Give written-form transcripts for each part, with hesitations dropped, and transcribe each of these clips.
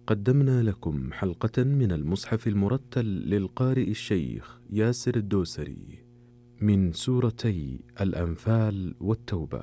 قدمنا لكم حلقة من المصحف المرتل للقارئ الشيخ ياسر الدوسري من سورتي الأنفال والتوبة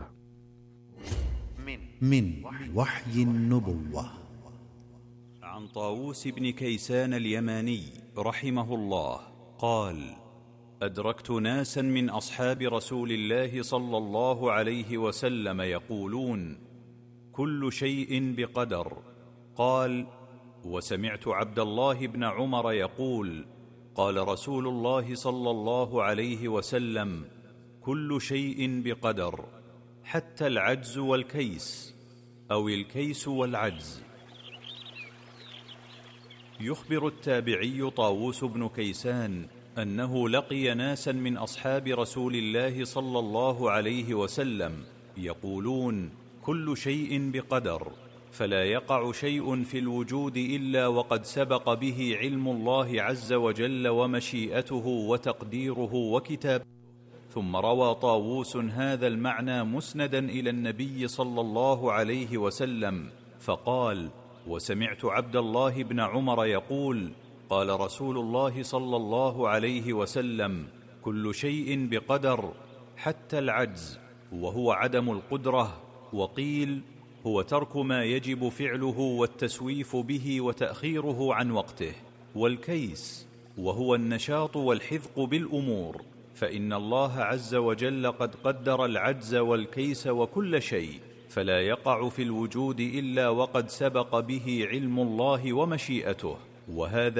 من وحي النبوة. عن طاووس بن كيسان اليماني رحمه الله قال: أدركت ناسا من أصحاب رسول الله صلى الله عليه وسلم يقولون: كل شيء بقدر. قال: وسمعت عبد الله بن عمر يقول: قال رسول الله صلى الله عليه وسلم: كل شيء بقدر، حتى العجز والكيس، أو الكيس والعجز. يخبر التابعي طاووس بن كيسان أنه لقي ناسا من أصحاب رسول الله صلى الله عليه وسلم يقولون: كل شيء بقدر، فلا يقع شيء في الوجود إلا وقد سبق به علم الله عز وجل ومشيئته وتقديره وكتابه. ثم روى طاووس هذا المعنى مسندا إلى النبي صلى الله عليه وسلم فقال: وسمعت عبد الله بن عمر يقول: قال رسول الله صلى الله عليه وسلم: كل شيء بقدر، حتى العجز، وهو عدم القدرة. وقيل: هو ترك ما يجب فعله والتسويف به وتأخيره عن وقته. والكيس وهو النشاط والحذق بالأمور، فإن الله عز وجل قد قدر العجز والكيس وكل شيء، فلا يقع في الوجود إلا وقد سبق به علم الله ومشيئته. وهذا